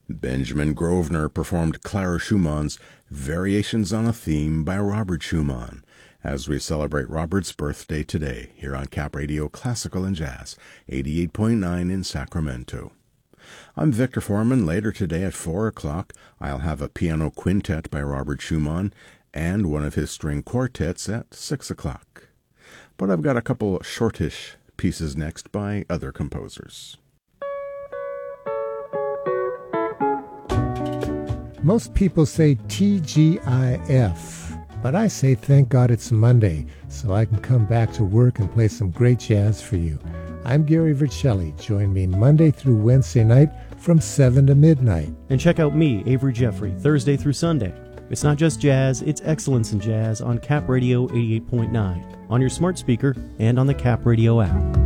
Benjamin Grosvenor performed Clara Schumann's Variations on a Theme by Robert Schumann as we celebrate Robert's birthday today here on Cap Radio Classical and Jazz, 88.9 in Sacramento. I'm Victor Foreman. Later today at 4 o'clock, I'll have a piano quintet by Robert Schumann and one of his string quartets at 6 o'clock. But I've got a couple shortish pieces next by other composers. Most people say TGIF, but I say thank God it's Monday, so I can come back to work and play some great jazz for you. I'm Gary Vercelli. Join me Monday through Wednesday night from 7 to midnight. And check out me, Avery Jeffrey, Thursday through Sunday. It's not just jazz, it's excellence in jazz on Cap Radio 88.9, on your smart speaker, and on the Cap Radio app.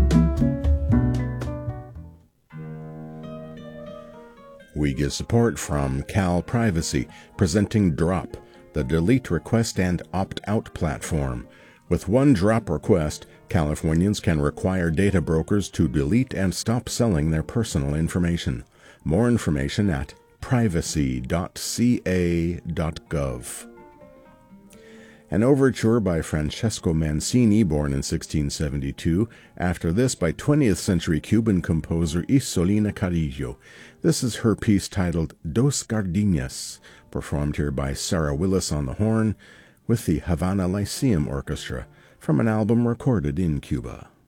We get support from Cal Privacy, presenting Drop, the delete request and opt-out platform. With one drop request, Californians can require data brokers to delete and stop selling their personal information. More information at privacy.ca.gov. An overture by Francesco Mancini, born in 1672. After this, by 20th century Cuban composer Isolina Carrillo. This is her piece titled Dos Gardenias, performed here by Sarah Willis on the horn with the Havana Lyceum Orchestra from an album recorded in Cuba.